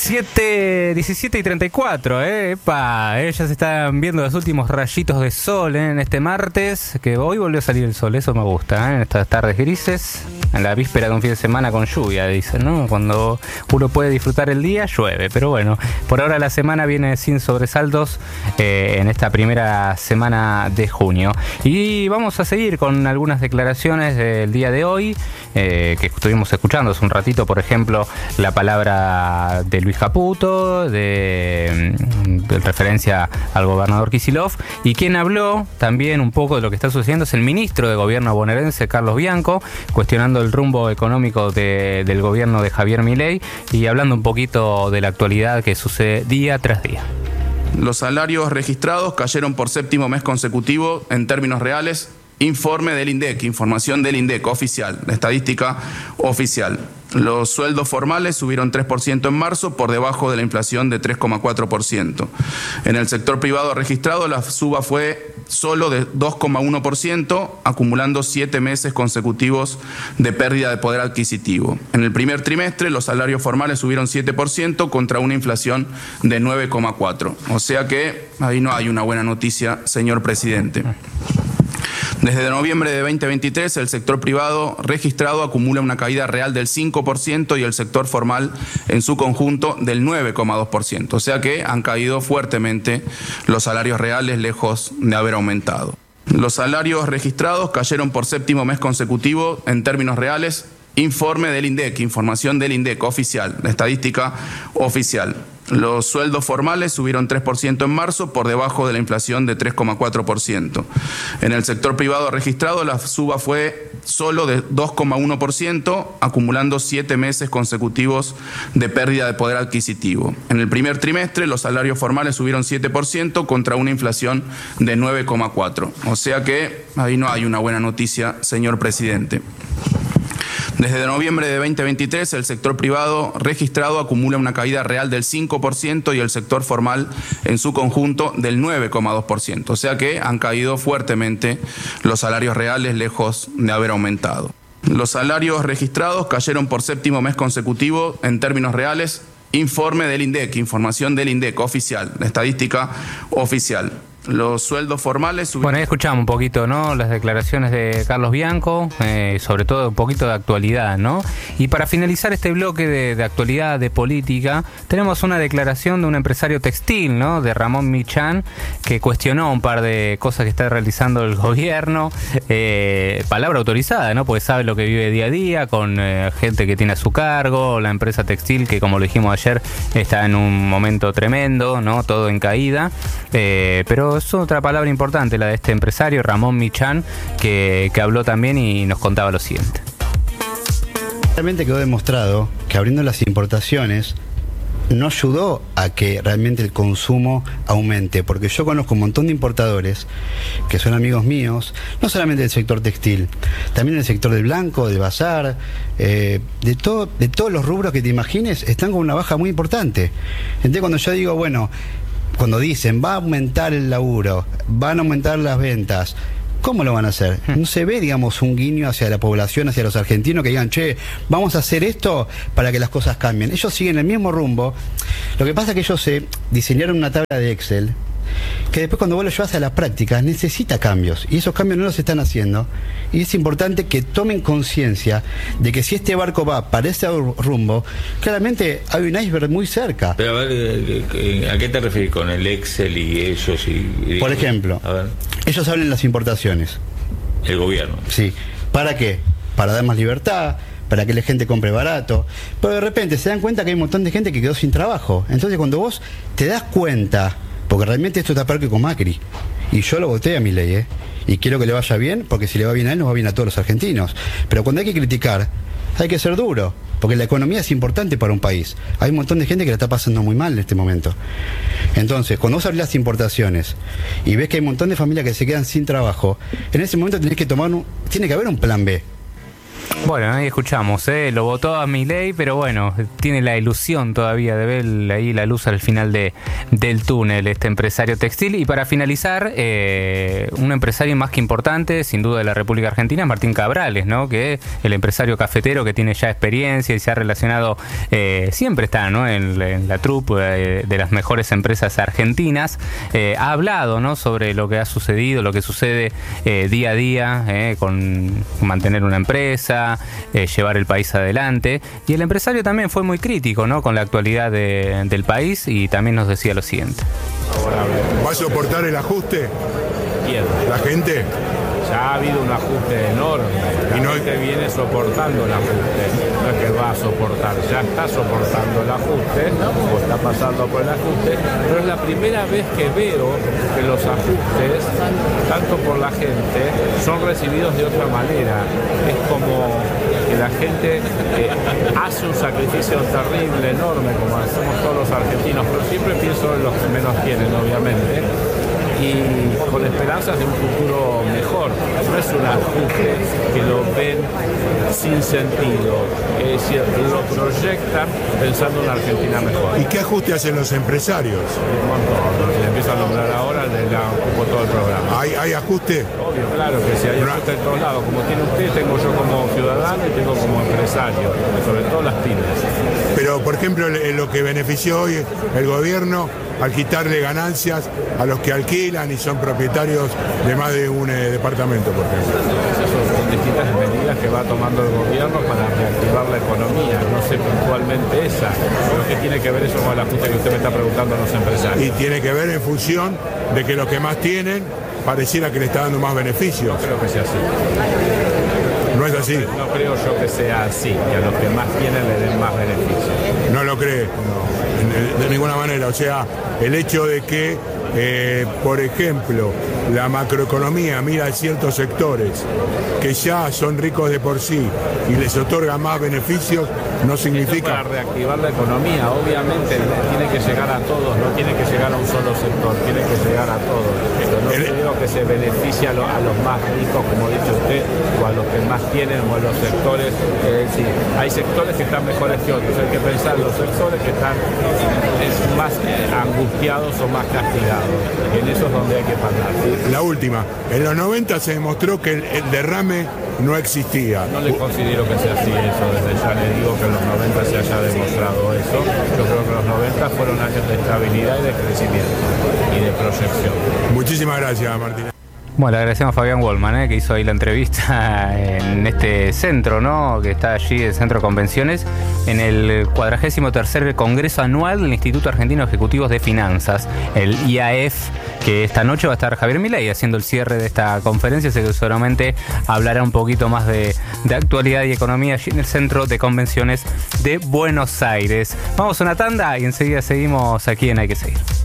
17:34, ya se están viendo los últimos rayitos de sol en este martes, que hoy volvió a salir el sol, eso me gusta, en estas tardes grises, en la víspera de un fin de semana con lluvia, dicen, ¿no? Cuando uno puede disfrutar el día, llueve, pero bueno, por ahora la semana viene sin sobresaltos en esta primera semana de junio. Y vamos a seguir con algunas declaraciones del día de hoy, que estuvimos escuchando hace un ratito, por ejemplo, la palabra de Luis Caputo, de referencia al gobernador Kicillof, y quien habló también un poco de lo que está sucediendo es el ministro de Gobierno bonaerense, Carlos Bianco, cuestionando el rumbo económico del gobierno de Javier Milei y hablando un poquito de la actualidad que sucede día tras día. Los salarios registrados cayeron por séptimo mes consecutivo en términos reales. Informe del INDEC, información del INDEC oficial, la estadística oficial. Los sueldos formales subieron 3% en marzo, por debajo de la inflación de 3,4%. En el sector privado registrado, la suba fue solo de 2,1%, acumulando 7 meses consecutivos de pérdida de poder adquisitivo. En el primer trimestre, los salarios formales subieron 7% contra una inflación de 9,4%. O sea que ahí no hay una buena noticia, señor presidente. Desde noviembre de 2023, el sector privado registrado acumula una caída real del 5% y el sector formal en su conjunto del 9,2%. O sea que han caído fuertemente los salarios reales, lejos de haber aumentado. Los salarios registrados cayeron por séptimo mes consecutivo en términos reales. Informe del INDEC, información del INDEC oficial, la estadística oficial. Los sueldos formales subieron 3% en marzo, por debajo de la inflación de 3,4%. En el sector privado registrado, la suba fue solo de 2,1%, acumulando 7 meses consecutivos de pérdida de poder adquisitivo. En el primer trimestre, los salarios formales subieron 7% contra una inflación de 9,4%. O sea que ahí no hay una buena noticia, señor presidente. Desde noviembre de 2023, el sector privado registrado acumula una caída real del 5% y el sector formal en su conjunto del 9,2%. O sea que han caído fuertemente los salarios reales, lejos de haber aumentado. Los salarios registrados cayeron por séptimo mes consecutivo en términos reales. Informe del INDEC, información del INDEC oficial, la estadística oficial. Los sueldos formales subieron... Bueno, ahí escuchamos un poquito, ¿no?, las declaraciones de Carlos Bianco, sobre todo un poquito de actualidad, ¿no? Y para finalizar este bloque de actualidad, de política, tenemos una declaración de un empresario textil, ¿no?, de Ramón Michán, que cuestionó un par de cosas que está realizando el gobierno, palabra autorizada, ¿no?, porque sabe lo que vive día a día, con gente que tiene a su cargo, la empresa textil que, como lo dijimos ayer, está en un momento tremendo, ¿no?, todo en caída, pero es otra palabra importante la de este empresario, Ramón Michán, que habló también y nos contaba lo siguiente. Realmente quedó demostrado que abriendo las importaciones no ayudó a que realmente el consumo aumente, porque yo conozco un montón de importadores que son amigos míos, no solamente del sector textil, también del sector del blanco, del bazar, de todos los rubros que te imagines, están con una baja muy importante. Entonces cuando yo digo, bueno, cuando dicen va a aumentar el laburo, van a aumentar las ventas, ¿cómo lo van a hacer? No se ve, digamos, un guiño hacia la población, hacia los argentinos que digan, che, vamos a hacer esto para que las cosas cambien. Ellos siguen el mismo rumbo. Lo que pasa es que ellos diseñaron una tabla de Excel que después cuando vos lo llevas a la práctica necesita cambios, y esos cambios no los están haciendo, y es importante que tomen conciencia de que si este barco va para ese rumbo, claramente hay un iceberg muy cerca. Pero a ver, ¿a qué te refieres con el Excel y ellos? Por ejemplo, a ver, ellos hablan de las importaciones. El gobierno. Sí. ¿Para qué? Para dar más libertad, para que la gente compre barato, pero de repente se dan cuenta que hay un montón de gente que quedó sin trabajo. Entonces cuando vos te das cuenta, porque realmente esto está peor que con Macri, y yo lo voté a Milei, y quiero que le vaya bien, porque si le va bien a él, nos va bien a todos los argentinos. Pero cuando hay que criticar, hay que ser duro, porque la economía es importante para un país. Hay un montón de gente que la está pasando muy mal en este momento. Entonces, cuando vos abrís las importaciones y ves que hay un montón de familias que se quedan sin trabajo, en ese momento tiene que haber un plan B. Bueno, ahí escuchamos, lo votó a Milei, pero bueno, tiene la ilusión todavía de ver ahí la luz al final del túnel, este empresario textil. Y para finalizar, un empresario más que importante, sin duda de la República Argentina, Martín Cabrales, ¿no? Que el empresario cafetero que tiene ya experiencia y se ha relacionado, siempre está, ¿no? en la troupe de las mejores empresas argentinas, ha hablado, ¿no? sobre lo que ha sucedido, lo que sucede día a día con mantener una empresa, llevar el país adelante. Y el empresario también fue muy crítico, ¿no? con la actualidad del país, y también nos decía lo siguiente. ¿Va a soportar el ajuste? ¿Quién? ¿La gente? Ya ha habido un ajuste enorme. La gente viene soportando el ajuste. No es que va a soportar, ya está soportando el ajuste o está pasando por el ajuste, pero es la primera vez que veo que los ajustes, tanto por la gente, son recibidos de otra manera. Es como que la gente hace un sacrificio terrible, enorme, como hacemos todos los argentinos, pero siempre pienso en los que menos tienen, obviamente, y con esperanzas de un futuro mejor. No es un ajuste que lo ven sin sentido, es decir, lo proyectan pensando en una Argentina mejor. ¿Y qué ajuste hacen los empresarios? Un montón, si empiezo a nombrar ahora, le ocupo todo el programa. ¿Hay ajuste? Obvio, claro que sí, hay ajuste en todos lados. Como tiene usted, tengo yo como ciudadano y tengo como empresario, sobre todo las pymes. Pero, por ejemplo, lo que benefició hoy el gobierno al quitarle ganancias a los que alquilan y son propietarios de más de un departamento, por ejemplo. Esas son distintas medidas que va tomando el gobierno para reactivar la economía. No sé puntualmente esa, pero ¿qué tiene que ver eso con el ajuste que usted me está preguntando a los empresarios? Y tiene que ver en función de que los que más tienen pareciera que le está dando más beneficios. No creo que sea así. ¿No es así? No creo yo que sea así, que a los que más tienen le den más beneficios. ¿No lo cree? No, de ninguna manera. O sea, el hecho de que, por ejemplo, la macroeconomía mira a ciertos sectores que ya son ricos de por sí y les otorga más beneficios, no significa... Para reactivar la economía, obviamente tiene que llegar a todos, no tiene que llegar a un solo sector, tiene que llegar a todos. Pero no creo que se beneficie a los más ricos, como ha dicho usted, o a los que más tienen, o a los sectores. Es decir, hay sectores que están mejores que otros, hay que pensar en los sectores que están más angustiados o más castigados. En eso es donde hay que pagar. ¿Sí? La última, en los 90 se demostró que el derrame no existía. No le considero que sea así eso, desde ya le digo que en los 90 se haya demostrado eso. Yo creo que los 90 fueron años de estabilidad y de crecimiento y de proyección. Muchísimas gracias, Martín. Bueno, le agradecemos a Fabián Wallman, que hizo ahí la entrevista en este centro, ¿no? Que está allí, el Centro de Convenciones, en el 43º Congreso Anual del Instituto Argentino de Ejecutivos de Finanzas, el IAEF, que esta noche va a estar Javier Milei haciendo el cierre de esta conferencia, así que seguramente hablará un poquito más de actualidad y economía allí en el Centro de Convenciones de Buenos Aires. Vamos a una tanda y enseguida seguimos aquí en Hay que Seguir.